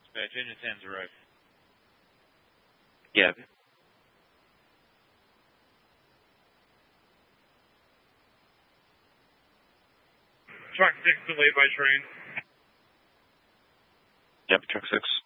Engine 10's arrived. Yeah. Truck 6 delayed by train. Yep, truck 6.